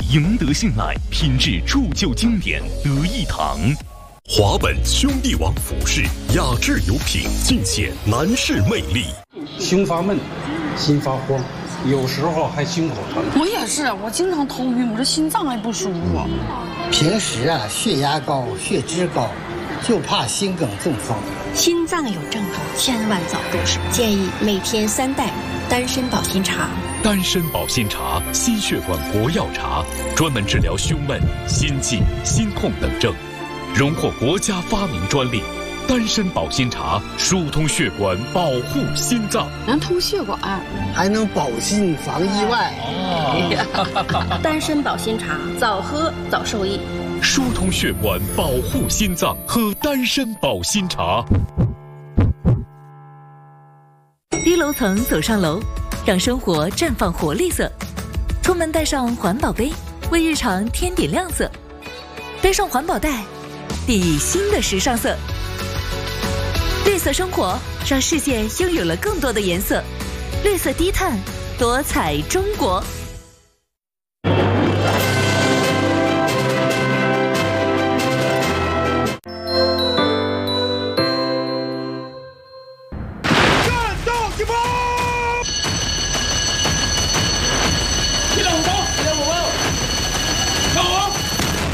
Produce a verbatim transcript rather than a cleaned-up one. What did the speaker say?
赢得信赖，品质铸就经典，德益堂。 华本兄弟网服饰雅致有品，尽显男士魅力。 胸发闷，心发慌，有时候还心口疼。 我也是，我经常头晕，我这心脏还不舒服。 平时啊，血压高，血脂高，就怕心梗中风。 心脏有症状，千万早入手。建议每天三袋丹参保心茶。 丹参保心茶，心血管活药茶，专门治疗胸闷、心悸、心痛等症，荣获国家发明专利。丹参保心茶疏通血管，保护心脏， 能通血管， 还能保心防意外。 哦、丹参保心茶，早喝早受益。 疏通血管，保护心脏，喝丹参保心茶。 低楼层走上楼，让生活绽放活力色。出门带上环保杯，为日常添点亮色。背上环保袋，熠熠新的时尚色。绿色生活，让世界拥有了更多的颜色。绿色低碳，多彩中国。